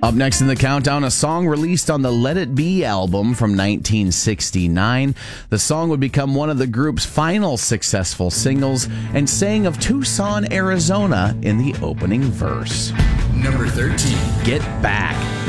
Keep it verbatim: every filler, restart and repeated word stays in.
Up next in the countdown, a song released on the Let It Be album from nineteen sixty-nine. The song would become one of the group's final successful singles and sang of Tucson, Arizona in the opening verse. Number thirteen. Get Back.